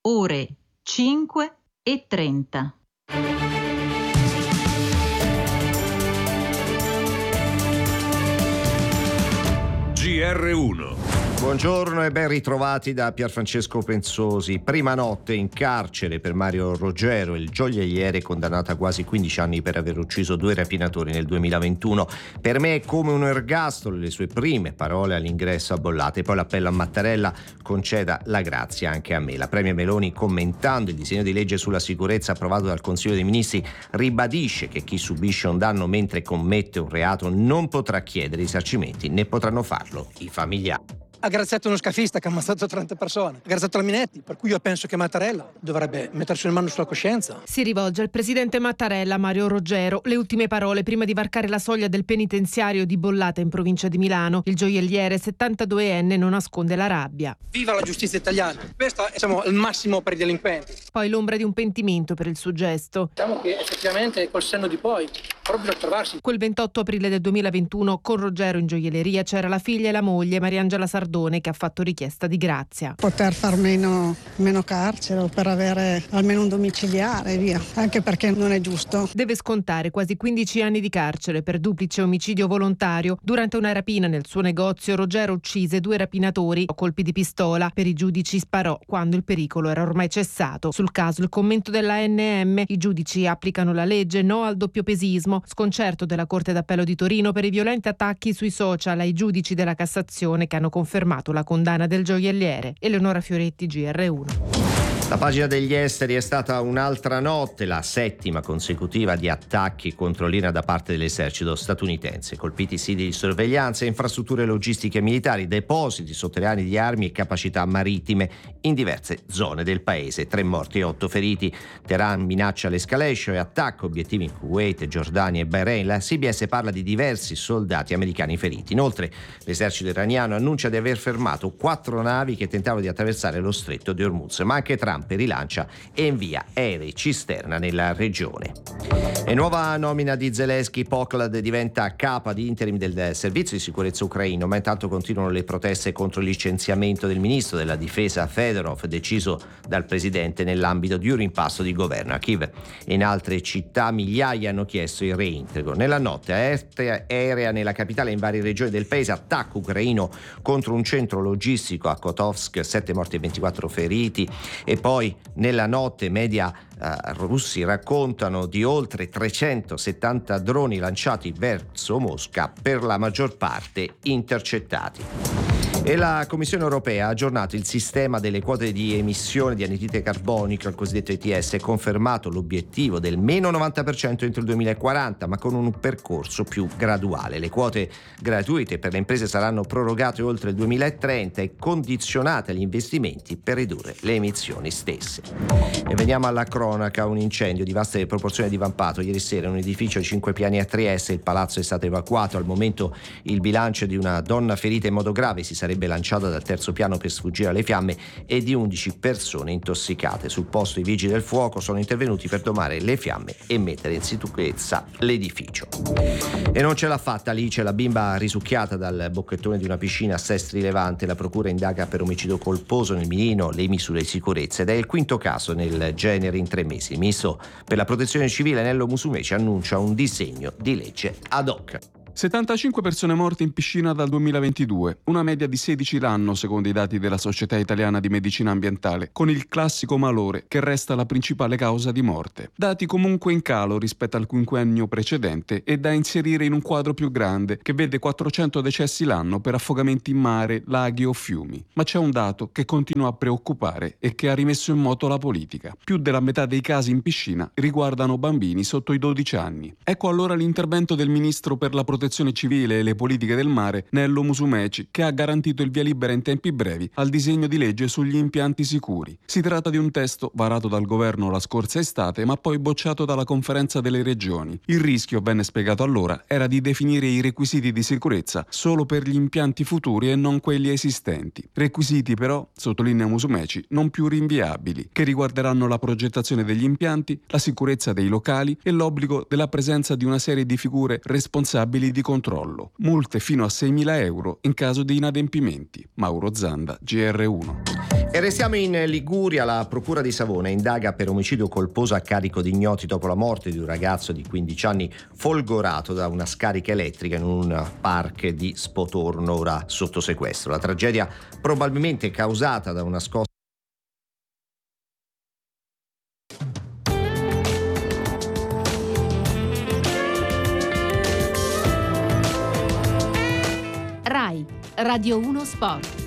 ore 5:30. GR1. Buongiorno e ben ritrovati da Pierfrancesco Pensosi. Prima notte in carcere per Mario Roggero, il gioielliere condannato a quasi 15 anni per aver ucciso 2 rapinatori nel 2021. Per me è come un ergastolo, le sue prime parole all'ingresso a Bollate. Poi l'appello a Mattarella: conceda la grazia anche a me. La Premier Meloni, commentando il disegno di legge sulla sicurezza approvato dal Consiglio dei Ministri, ribadisce che chi subisce un danno mentre commette un reato non potrà chiedere risarcimenti, né potranno farlo i familiari. Ha graziato uno scafista che ha ammazzato 30 persone, ha graziato la Minetti, per cui io penso che Mattarella dovrebbe mettersi le mani sulla coscienza. Si rivolge al presidente Mattarella Mario Roggero. Le ultime parole prima di varcare la soglia del penitenziario di Bollate in provincia di Milano. Il gioielliere 72enne non nasconde la rabbia. Viva la giustizia italiana! Questo è il massimo per i delinquenti. Poi l'ombra di un pentimento per il suo gesto. Diciamo che effettivamente col senno di poi, proprio per trovarsi. Quel 28 aprile del 2021 con Roggero in gioielleria c'era la figlia e la moglie Mariangela Sardone, che ha fatto richiesta di grazia. Poter far meno carcere o per avere almeno un domiciliare, via, anche perché non è giusto. Deve scontare quasi 15 anni di carcere per duplice omicidio volontario. Durante una rapina nel suo negozio, Roggero uccise 2 rapinatori a colpi di pistola. Per i giudici sparò quando il pericolo era ormai cessato. Sul caso il commento dell'ANM: i giudici applicano la legge, no al doppiopesismo. Sconcerto della Corte d'Appello di Torino per i violenti attacchi sui social ai giudici della Cassazione che hanno confermato la condanna del gioielliere. Eleonora Fioretti, GR1. La pagina degli esteri è stata un'altra notte, la 7ª consecutiva di attacchi contro l'Iran da parte dell'esercito statunitense. Colpiti siti di sorveglianza, infrastrutture logistiche militari, depositi sotterranei di armi e capacità marittime in diverse zone del paese. 3 morti e 8 feriti. Teheran minaccia l'escalation e attacca obiettivi in Kuwait, Giordania e Bahrain. La CBS parla di diversi soldati americani feriti. Inoltre l'esercito iraniano annuncia di aver fermato 4 navi che tentavano di attraversare lo stretto di Hormuz, ma anche Trump rilancia e invia aerei cisterna nella regione. E nuova nomina di Zelensky: Poklad diventa capa di interim del servizio di sicurezza ucraino, ma intanto continuano le proteste contro il licenziamento del ministro della difesa Fedorov, deciso dal presidente nell'ambito di un rimpasto di governo. A Kiev e in altre città migliaia hanno chiesto il reintegro. Nella notte aerea nella capitale e in varie regioni del paese, attacco ucraino contro un centro logistico a Kotovsk, 7 morti e 24 feriti. E poi nella notte media russi raccontano di oltre 370 droni lanciati verso Mosca, per la maggior parte intercettati. E la Commissione europea ha aggiornato il sistema delle quote di emissione di anidride carbonica, il cosiddetto ETS, e confermato l'obiettivo del meno 90% entro il 2040, ma con un percorso più graduale. Le quote gratuite per le imprese saranno prorogate oltre il 2030 e condizionate agli investimenti per ridurre le emissioni stesse. E veniamo alla cronaca: un incendio di vaste proporzioni divampato ieri sera in un edificio di 5 piani a Trieste. Il palazzo è stato evacuato. Al momento il bilancio di una donna ferita in modo grave, si sarebbe lanciata dal 3° piano per sfuggire alle fiamme, e di 11 persone intossicate. Sul posto i vigili del fuoco sono intervenuti per domare le fiamme e mettere in sicurezza l'edificio. E non ce l'ha fatta Alice, la bimba risucchiata dal bocchettone di una piscina a Sestri Levante. La procura indaga per omicidio colposo nel mirino le misure di sicurezza ed è il 5° caso nel genere in 3 mesi. Il ministro per la protezione civile Nello Musumeci annuncia un disegno di legge ad hoc. 75 persone morte in piscina dal 2022, una media di 16 l'anno secondo i dati della Società Italiana di Medicina Ambientale, con il classico malore che resta la principale causa di morte. Dati comunque in calo rispetto al quinquennio precedente e da inserire in un quadro più grande che vede 400 decessi l'anno per affogamenti in mare, laghi o fiumi. Ma c'è un dato che continua a preoccupare e che ha rimesso in moto la politica. Più della metà dei casi in piscina riguardano bambini sotto i 12 anni. Ecco allora l'intervento del ministro per la protezione civile e le politiche del mare, Nello Musumeci, che ha garantito il via libera in tempi brevi al disegno di legge sugli impianti sicuri. Si tratta di un testo varato dal governo la scorsa estate, ma poi bocciato dalla conferenza delle regioni. Il rischio, venne spiegato allora, era di definire i requisiti di sicurezza solo per gli impianti futuri e non quelli esistenti. Requisiti però, sottolinea Musumeci, non più rinviabili, che riguarderanno la progettazione degli impianti, la sicurezza dei locali e l'obbligo della presenza di una serie di figure responsabili di controllo, multe fino a 6.000 euro in caso di inadempimenti. Mauro Zanda, GR1. E restiamo in Liguria. La procura di Savona indaga per omicidio colposo a carico di ignoti dopo la morte di un ragazzo di 15 anni folgorato da una scarica elettrica in un parco di Spotorno, ora sotto sequestro. La tragedia probabilmente causata da una scossa. RAI Radio 1 Sport.